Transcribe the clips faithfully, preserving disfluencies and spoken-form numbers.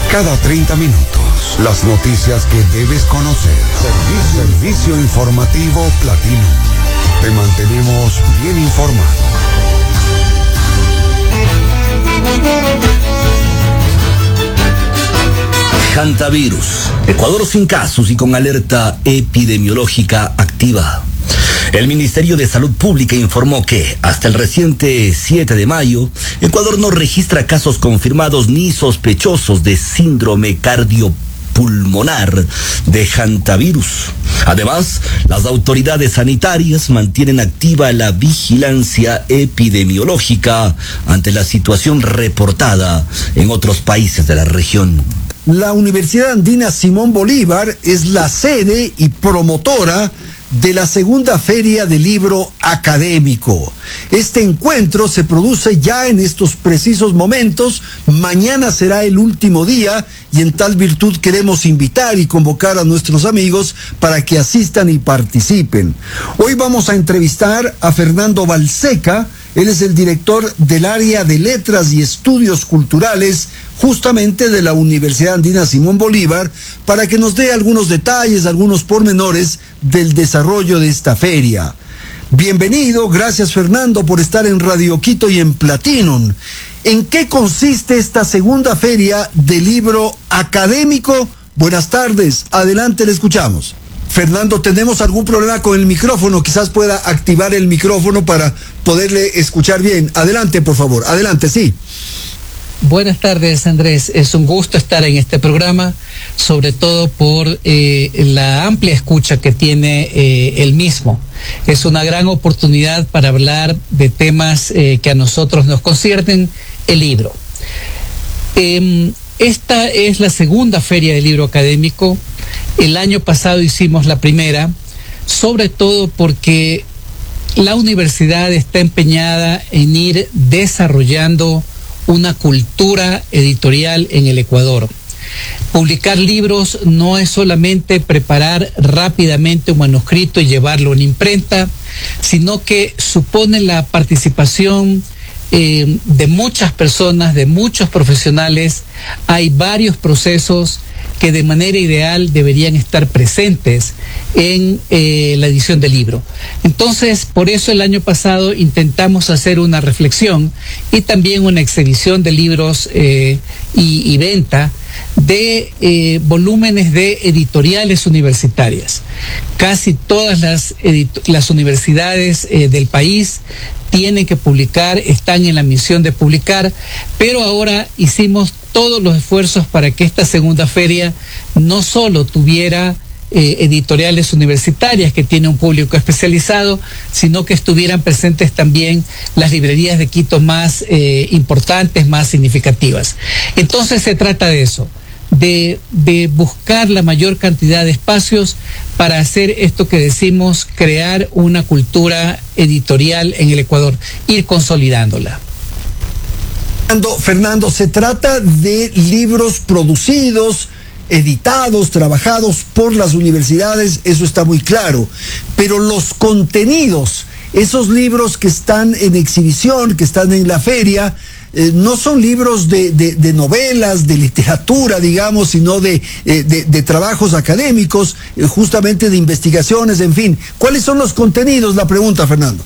Cada treinta minutos, las noticias que debes conocer. Servicio, Servicio Informativo Platino. Te mantenemos bien informado. Hantavirus. Ecuador sin casos y con alerta epidemiológica activa. El Ministerio de Salud Pública informó que, hasta el reciente siete de mayo, Ecuador no registra casos confirmados ni sospechosos de síndrome cardiopulmonar de hantavirus. Además, las autoridades sanitarias mantienen activa la vigilancia epidemiológica ante la situación reportada en otros países de la región. La Universidad Andina Simón Bolívar es la sede y promotora de la segunda Feria del Libro Académico. Este encuentro se produce ya en estos precisos momentos. Mañana será el último día y en tal virtud queremos invitar y convocar a nuestros amigos para que asistan y participen. Hoy vamos a entrevistar a Fernando Balseca. Él es el director del área de Letras y Estudios Culturales, justamente de la Universidad Andina Simón Bolívar, para que nos dé algunos detalles, algunos pormenores del desarrollo de esta feria. Bienvenido, gracias Fernando por estar en Radio Quito y en Platinum. ¿En qué consiste esta segunda feria del libro académico? Buenas tardes, adelante, le escuchamos. Fernando, ¿tenemos algún problema con el micrófono? Quizás pueda activar el micrófono para poderle escuchar bien. Adelante, por favor. Adelante, sí. Buenas tardes, Andrés. Es un gusto estar en este programa, sobre todo por eh, la amplia escucha que tiene eh, el mismo. Es una gran oportunidad para hablar de temas eh, que a nosotros nos conciernen, el libro. Eh, esta es la segunda Feria del Libro Académico. El año pasado hicimos la primera, sobre todo porque la universidad está empeñada en ir desarrollando una cultura editorial en el Ecuador. Publicar libros no es solamente preparar rápidamente un manuscrito y llevarlo en imprenta, sino que supone la participación eh, de muchas personas, de muchos profesionales. Hay varios procesos que de manera ideal deberían estar presentes en eh, la edición del libro. Entonces, por eso el año pasado intentamos hacer una reflexión y también una exhibición de libros eh, y, y venta de eh, volúmenes de editoriales universitarias. Casi todas las, las universidades eh, del país tienen que publicar, están en la misión de publicar, pero ahora hicimos todos los esfuerzos para que esta segunda feria no solo tuviera eh, editoriales universitarias que tienen un público especializado, sino que estuvieran presentes también las librerías de Quito más eh, importantes, más significativas. Entonces se trata de eso, de, de buscar la mayor cantidad de espacios para hacer esto que decimos, crear una cultura editorial en el Ecuador, ir consolidándola. Fernando, Fernando, se trata de libros producidos, editados, trabajados por las universidades, eso está muy claro, pero los contenidos, esos libros que están en exhibición, que están en la feria, eh, no son libros de, de, de novelas, de literatura, digamos, sino de, eh, de, de trabajos académicos, eh, justamente de investigaciones, en fin. ¿Cuáles son los contenidos? La pregunta, Fernando.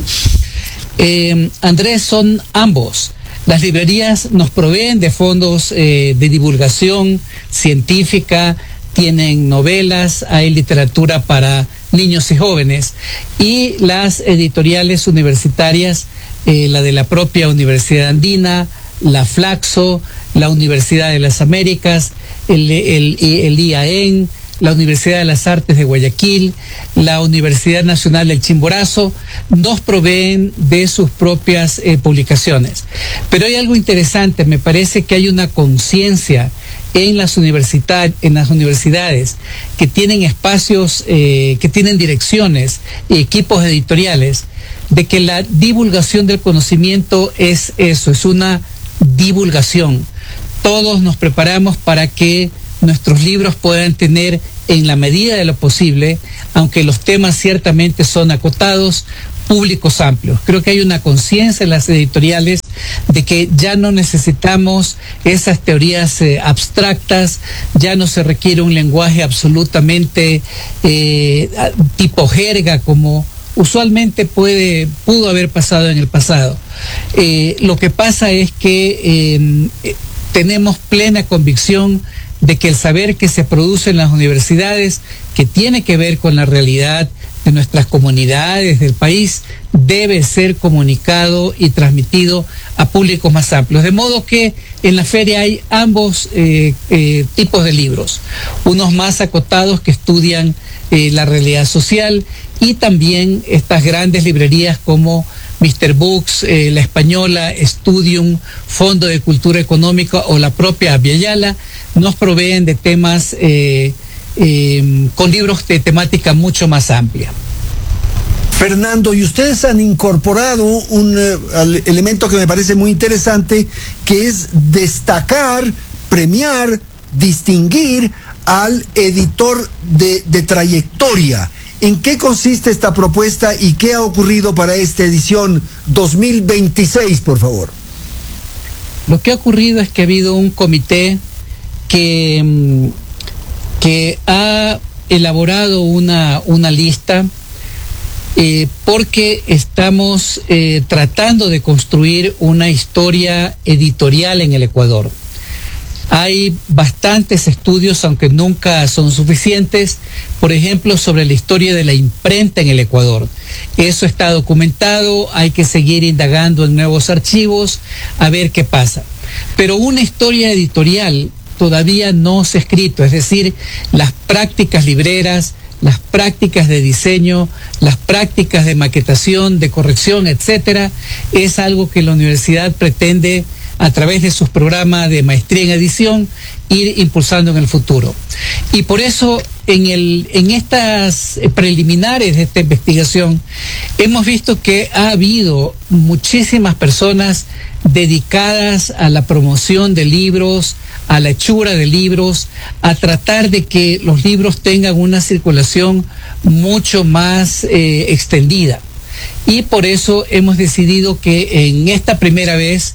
Eh, Andrés, son ambos. Las librerías nos proveen de fondos eh, de divulgación científica, tienen novelas, hay literatura para niños y jóvenes, y las editoriales universitarias, eh, la de la propia Universidad Andina, la Flaxo, la Universidad de las Américas, el, el, el I A E N, la Universidad de las Artes de Guayaquil, la Universidad Nacional del Chimborazo, nos proveen de sus propias eh, publicaciones. Pero hay algo interesante, me parece que hay una conciencia en las universidad, en las universidades que tienen espacios, eh, que tienen direcciones y equipos editoriales, de que la divulgación del conocimiento es eso, es una divulgación. Todos nos preparamos para que nuestros libros puedan tener, en la medida de lo posible, aunque los temas ciertamente son acotados, públicos amplios. Creo que hay una conciencia en las editoriales de que ya no necesitamos esas teorías eh, abstractas, ya no se requiere un lenguaje absolutamente eh, tipo jerga como usualmente puede, pudo haber pasado en el pasado. Eh, lo que pasa es que eh, tenemos plena convicción de que el saber que se produce en las universidades, que tiene que ver con la realidad de nuestras comunidades, del país, debe ser comunicado y transmitido a públicos más amplios. De modo que en la feria hay ambos eh, eh, tipos de libros, unos más acotados que estudian eh, la realidad social, y también estas grandes librerías como mister Books, eh, La Española, Studium, Fondo de Cultura Económica o la propia Aviala nos proveen de temas eh, eh, con libros de temática mucho más amplia. Fernando, y ustedes han incorporado un uh, elemento que me parece muy interesante, que es destacar, premiar, distinguir al editor de, de trayectoria. ¿En qué consiste esta propuesta y qué ha ocurrido para esta edición dos mil veintiséis, por favor? Lo que ha ocurrido es que ha habido un comité que, que ha elaborado una, una lista eh, porque estamos eh, tratando de construir una historia editorial en el Ecuador. Hay bastantes estudios, aunque nunca son suficientes, por ejemplo, sobre la historia de la imprenta en el Ecuador. Eso está documentado, hay que seguir indagando en nuevos archivos, a ver qué pasa. Pero una historia editorial todavía no se ha escrito, es decir, las prácticas libreras, las prácticas de diseño, las prácticas de maquetación, de corrección, etcétera, es algo que la universidad pretende, a través de sus programas de maestría en edición, ir impulsando en el futuro. Y por eso, en, el, en estas preliminares de esta investigación, hemos visto que ha habido muchísimas personas dedicadas a la promoción de libros, a la hechura de libros, a tratar de que los libros tengan una circulación mucho más eh, extendida. Y por eso hemos decidido que en esta primera vez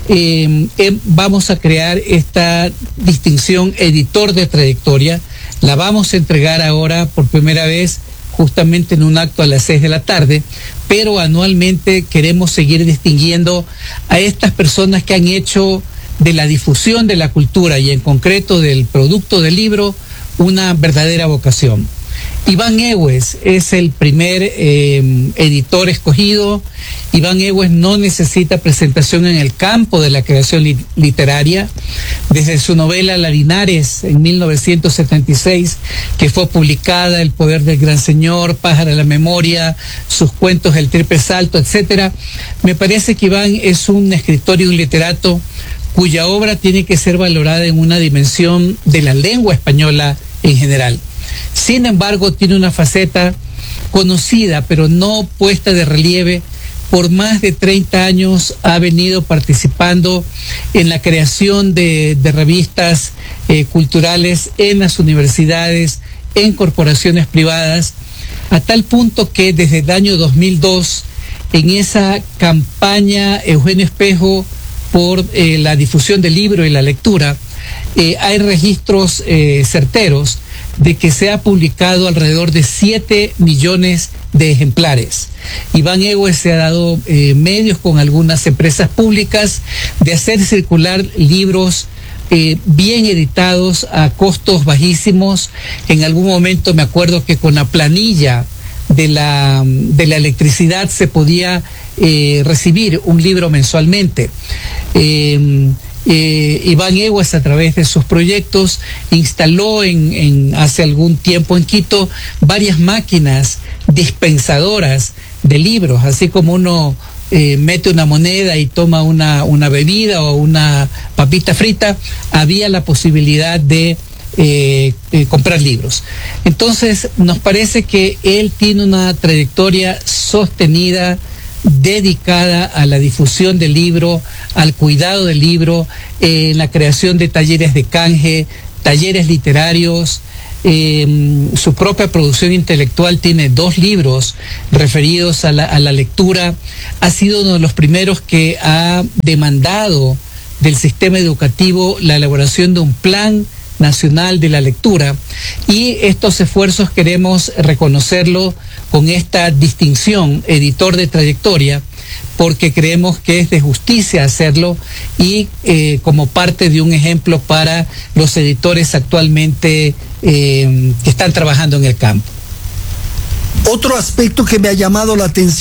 Eh, eh, vamos a crear esta distinción editor de trayectoria. La vamos a entregar ahora por primera vez justamente en un acto a las seis de la tarde, pero anualmente queremos seguir distinguiendo a estas personas que han hecho de la difusión de la cultura y en concreto del producto del libro una verdadera vocación. Iván Egues es el primer eh, editor escogido. Iván Egues no necesita presentación en el campo de la creación li literaria. Desde su novela La Linares en mil novecientos setenta y seis, que fue publicada, El Poder del Gran Señor, Pájaro de la Memoria, sus cuentos El Triple Salto, etcétera, me parece que Iván es un escritor y un literato cuya obra tiene que ser valorada en una dimensión de la lengua española en general. Sin embargo, tiene una faceta conocida, pero no puesta de relieve. Por más de treinta años ha venido participando en la creación de, de revistas eh, culturales en las universidades, en corporaciones privadas, a tal punto que desde el año dos mil dos, en esa campaña Eugenio Espejo por eh, la difusión del libro y la lectura, eh, hay registros eh, certeros de que se ha publicado alrededor de siete millones de ejemplares. Iván Egues se ha dado eh, medios con algunas empresas públicas de hacer circular libros eh, bien editados a costos bajísimos. En algún momento me acuerdo que con la planilla de la, de la electricidad se podía eh, recibir un libro mensualmente. Eh, Eh, Iván Egues, a través de sus proyectos, instaló en, en hace algún tiempo en Quito varias máquinas dispensadoras de libros, así como uno eh, mete una moneda y toma una, una bebida o una papita frita, había la posibilidad de eh, eh, comprar libros. Entonces, nos parece que él tiene una trayectoria sostenida, dedicada a la difusión del libro, al cuidado del libro, en eh, la creación de talleres de canje, talleres literarios, eh, su propia producción intelectual, tiene dos libros referidos a la, a la lectura. Ha sido uno de los primeros que ha demandado del sistema educativo la elaboración de un plan nacional de la lectura, y estos esfuerzos queremos reconocerlo con esta distinción, editor de trayectoria, porque creemos que es de justicia hacerlo, y eh, como parte de un ejemplo para los editores actualmente eh, que están trabajando en el campo. Otro aspecto que me ha llamado la atención